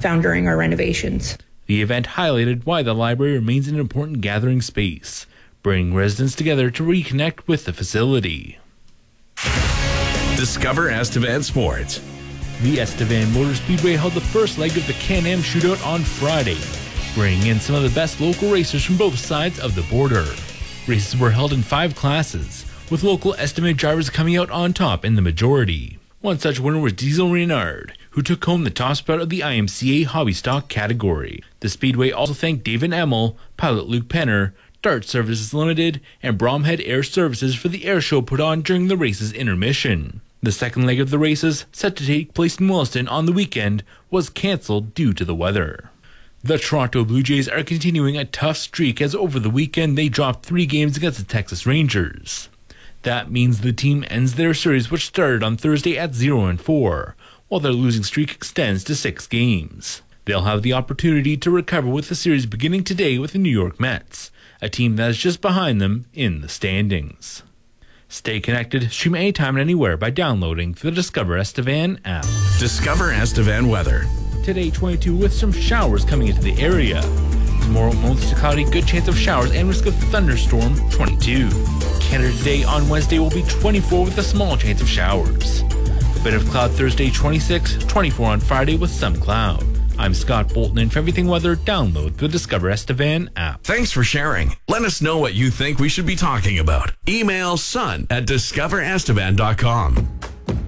found during our renovations. The event highlighted why the library remains an important gathering space, bringing residents together to reconnect with the facility. Discover Estevan Sports. The Estevan Motor Speedway held the first leg of the Can-Am Shootout on Friday, bringing in some of the best local racers from both sides of the border. Races were held in 5 classes, with local estimate drivers coming out on top in the majority. One such winner was Diesel Reynard, who took home the top spot of the IMCA Hobby Stock category. The Speedway also thanked David Emmel, pilot Luke Penner, Dart Services Limited, and Bromhead Air Services for the air show put on during the race's intermission. The second leg of the races, set to take place in Williston on the weekend, was cancelled due to the weather. The Toronto Blue Jays are continuing a tough streak as over the weekend they dropped 3 games against the Texas Rangers. That means the team ends their series, which started on Thursday at 0-4, while their losing streak extends to 6 games. They'll have the opportunity to recover with the series beginning today with the New York Mets, a team that is just behind them in the standings. Stay connected, stream anytime and anywhere by downloading the Discover Estevan app. Discover Estevan weather. Today 22 with some showers coming into the area. Tomorrow mostly cloudy, good chance of showers and risk of thunderstorm 22. Canada today on Wednesday will be 24 with a small chance of showers. A bit of cloud Thursday 26, 24 on Friday with some cloud. I'm Scott Bolton, and for everything weather, download the Discover Estevan app. Thanks for sharing. Let us know what you think we should be talking about. Email sun@discoverestevan.com.